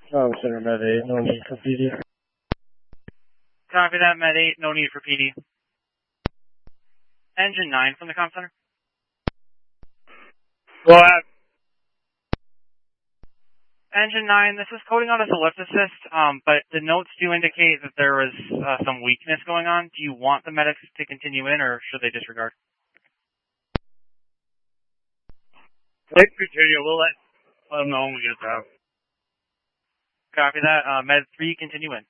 Center Med 8, no need for PD. Copy that, Med 8, no need for PD. Engine 9 from the comm center. Go ahead. Engine 9, this is coding out as a lift assist, but the notes do indicate that there was some weakness going on. Do you want the medics to continue in, or should they disregard? Let's continue. We'll let them know when we get there. Copy that. Med 3, continue in.